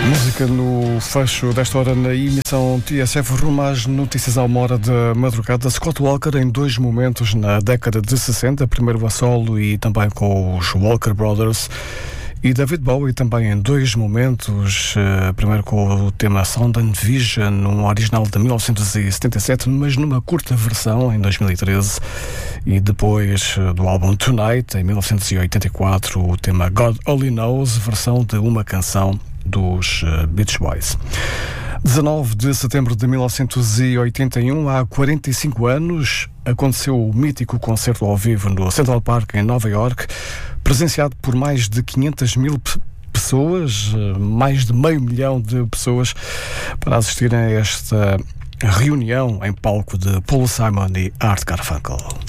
Música no fecho desta hora na emissão TSF rumo às notícias à uma hora da madrugada. Scott Walker em dois momentos na década de 60, primeiro a solo e também com os Walker Brothers, e David Bowie também em dois momentos, primeiro com o tema Sound and Vision, um original de 1977, mas numa curta versão em 2013, e depois do álbum Tonight, em 1984, o tema God Only Knows, versão de uma canção dos Beach Boys. 19 de setembro de 1981, há 45 anos, aconteceu o mítico concerto ao vivo no Central Park, em Nova York, presenciado por mais de 500 mil pessoas, mais de 500 mil de pessoas, para assistirem a esta reunião em palco de Paul Simon e Art Garfunkel.